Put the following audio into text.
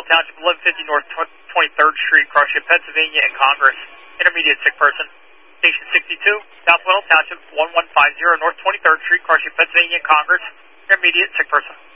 Township, 1150 North 23rd Street, Crossship, Pennsylvania, and Congress. Intermediate sick person. Station 62, South Wendell Township, 1150 North 23rd Street, Crossship, Pennsylvania, and Congress. Intermediate sick person.